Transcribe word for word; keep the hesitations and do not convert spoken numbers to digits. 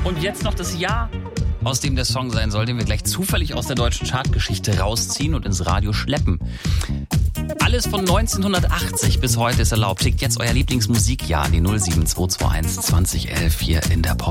Und jetzt noch das Jahr, aus dem der Song sein soll, den wir gleich zufällig aus der deutschen Chartgeschichte rausziehen und ins Radio schleppen. Alles von neunzehnhundertachtzig bis heute ist erlaubt. Schickt jetzt euer Lieblingsmusikjahr an die null sieben zwei zwei eins zwanzig elf hier in der Pop